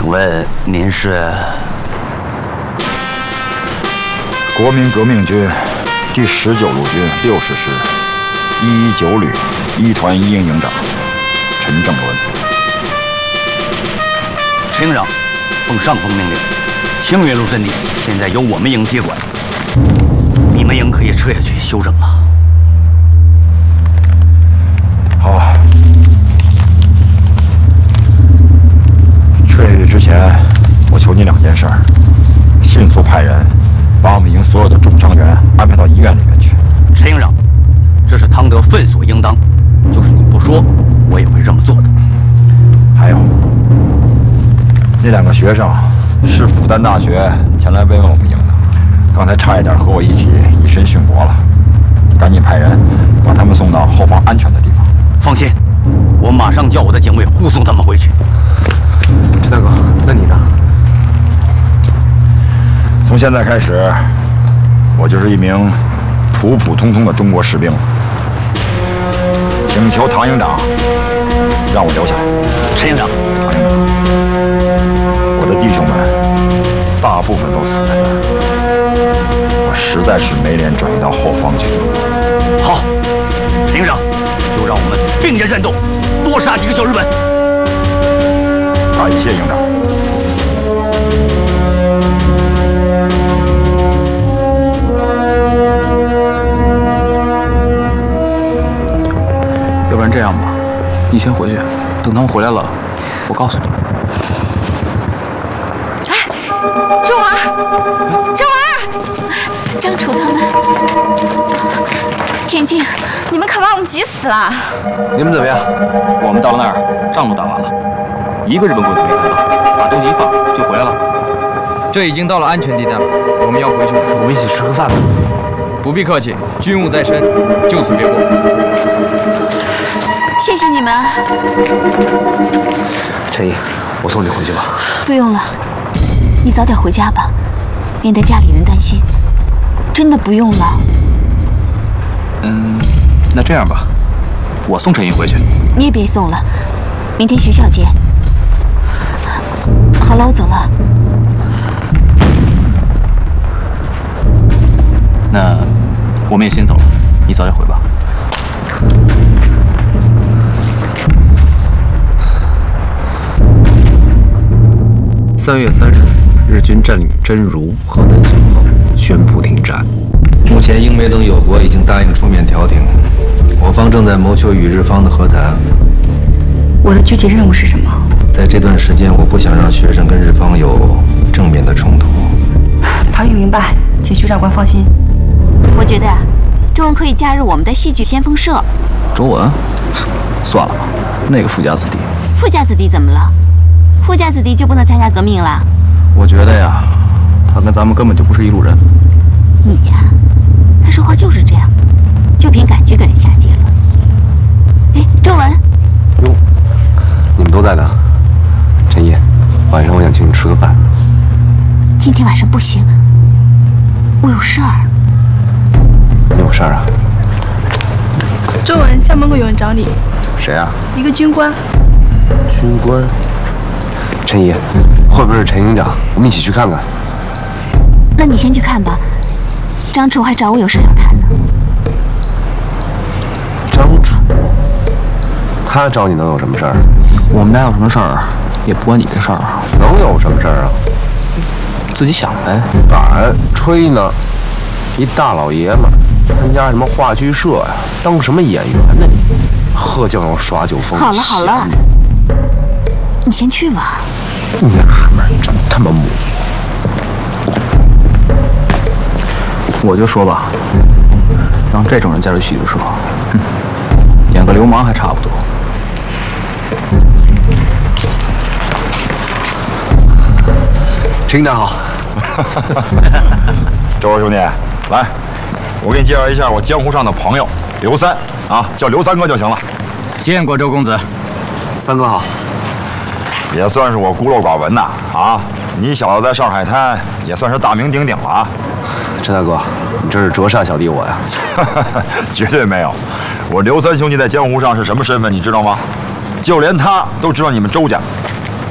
请问您是？ 国民革命军第19路军60师119旅1团1营营长陈正伦。 陈营长，奉上峰命令，青云路阵地现在由我们营接管，你们营可以撤下去休整了。 好。撤下去之前，我求你2件事：迅速派人把我们营所有的重伤员安排到医院里面去。 陈营长，这是汤德分所应当，就是你不说，我也会这么做的。 还有，那2个学生是复旦大学前来慰问我们营的，刚才差一点和我一起以身殉国了。赶紧派人把他们送到后方安全的地方。 放心，我马上叫我的警卫护送他们回去。 陈大哥，那你呢？ 从现在开始，我就是一名普普通通的中国士兵了。请求唐营长让我留下来。 陈营长， 唐营长，我的弟兄们大部分都死在这儿，我实在是没脸转移到后方去。 好，陈营长，就让我们并肩战斗，多杀几个小日本。 感谢营长。 要不然这样吧，你先回去，等他们回来了，我告诉你。 哎，周儿，周儿，张楚他们，田静，你们可把我们急死了。 你们怎么样？我们到了那儿，仗都打完了，一个日本鬼子没看到，把东西一放就回来了。 这已经到了安全地带了，我们要回去了。 我们一起吃个饭吧。 不必客气，军务在身，就此别过。 谢谢你们。 陈毅，我送你回去吧。 不用了，你早点回家吧，免得家里人担心。真的不用了。 那这样吧，我送陈毅回去。 你也别送了，明天学校见。好了，我走了。 那我们也先走了，你早点回吧。 3月3日，日军占领真如、河南省后，宣布停战。 目前，英美等友国已经答应出面调停，我方正在谋求与日方的和谈。 我的具体任务是什么？ 在这段时间，我不想让学生跟日方有正面的冲突。 曹宇明白，请徐长官放心。我觉得啊，周文可以加入我们的戏剧先锋社。 周文，算了吧，那个富家子弟。 富家子弟怎么了？富家子弟就不能参加革命了？ 我觉得呀，他跟咱们根本就不是一路人。 你呀，他说话就是这样，就凭感觉给人下结论。哎，周文。 哟，你们都在呢。陈毅，晚上我想请你吃个饭。 今天晚上不行，我有事儿。 你有事儿啊？ 周文，校门口有人找你。 谁啊？ 一个军官。 军官。陈毅，会不会是陈营长？我们一起去看看。 那你先去看吧。张楚还找我有事要谈呢。 张楚，他找你能有什么事儿？ 我们俩有什么事儿，也不关你的事儿啊。 能有什么事儿啊？ 自己想呗。 敢吹呢？一大老爷们儿参加什么话剧社呀？当什么演员呢你？喝酒又耍酒疯。 好了好了，你先去吧。 娘们儿真他妈母！ 我就说吧，让这种人加入戏剧社，演个流氓还差不多。 陈营长好。 周二兄弟，来，我给你介绍一下我江湖上的朋友刘三啊，叫刘三哥就行了。 见过周公子。 三哥好。 也算是我孤陋寡闻呐啊！你小子在上海滩也算是大名鼎鼎了啊。 陈大哥，你这是折煞小弟我呀？ 绝对没有，我刘三兄弟在江湖上是什么身份，你知道吗？就连他都知道你们周家